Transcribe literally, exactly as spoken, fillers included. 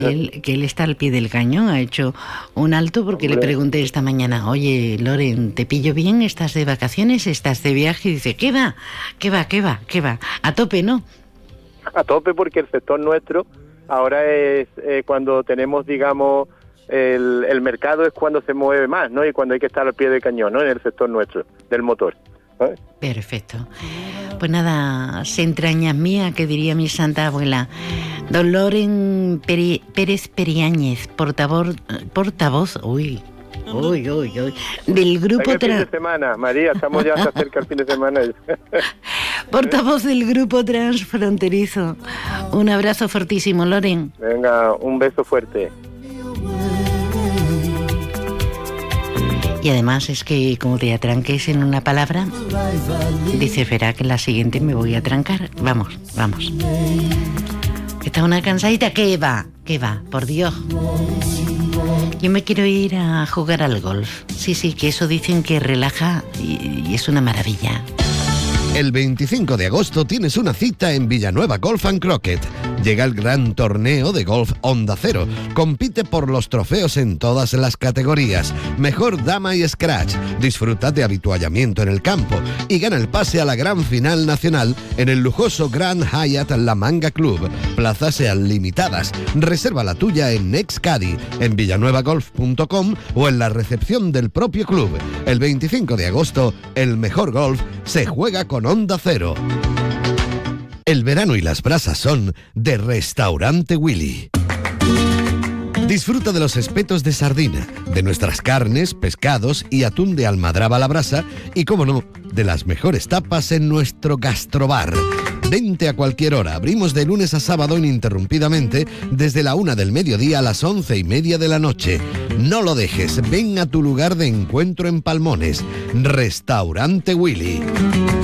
Él, que él está al pie del cañón, ha hecho un alto porque Hombre. le pregunté esta mañana, oye, Loren, ¿te pillo bien? ¿Estás de vacaciones? ¿Estás de viaje? Y dice, ¿qué va? ¿Qué va? ¿Qué va? ¿Qué va? A tope, ¿no? A tope, porque el sector nuestro ahora es eh, cuando tenemos, digamos, el, el mercado es cuando se mueve más, ¿no? Y cuando hay que estar al pie del cañón, ¿no? En el sector nuestro, del motor. ¿Sabes? Perfecto. Pues nada, se entrañas mía, que diría mi santa abuela. Don Loren Peri- Pérez Periáñez, portavoz, portavoz, uy, uy, uy, uy, del grupo... El fin de semana, María, estamos ya hasta cerca del fin de semana. Portavoz del grupo transfronterizo. Un abrazo fortísimo, Loren. Venga, un beso fuerte. Y además es que como te atranques en una palabra, dices, verá que en la siguiente me voy a trancar. Vamos, vamos. Está una cansadita, ¿qué va? ¿Qué va? Por Dios. Yo me quiero ir a jugar al golf. Sí, sí, que eso dicen que relaja y, y es una maravilla. El veinticinco de agosto tienes una cita en Villanueva Golf and Croquet. Llega el gran torneo de golf Onda Cero. Compite por los trofeos en todas las categorías. Mejor dama y scratch. Disfruta de habituallamiento en el campo y gana el pase a la gran final nacional en el lujoso Grand Hyatt La Manga Club. Plazas sean limitadas. Reserva la tuya en Nextcadi, en villanueva golf punto com o en la recepción del propio club. El veinticinco de agosto, el mejor golf se juega con Onda Cero. El verano y las brasas son de Restaurante Willy. Disfruta de los espetos de sardina, de nuestras carnes, pescados y atún de almadraba a la brasa y, como no, de las mejores tapas en nuestro gastrobar. Vente a cualquier hora, abrimos de lunes a sábado ininterrumpidamente desde la una del mediodía a las once y media de la noche. No lo dejes, ven a tu lugar de encuentro en Palmones, Restaurante Willy.